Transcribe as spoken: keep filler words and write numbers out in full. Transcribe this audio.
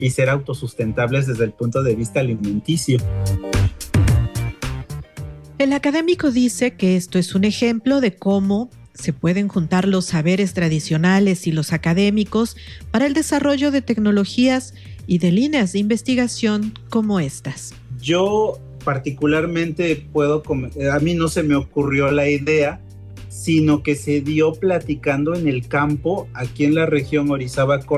y ser autosustentables desde el punto de vista alimenticio. El académico dice que esto es un ejemplo de cómo se pueden juntar los saberes tradicionales y los académicos para el desarrollo de tecnologías y de líneas de investigación como estas. Yo particularmente puedo, a mí no se me ocurrió la idea, sino que se dio platicando en el campo aquí en la región Orizaba,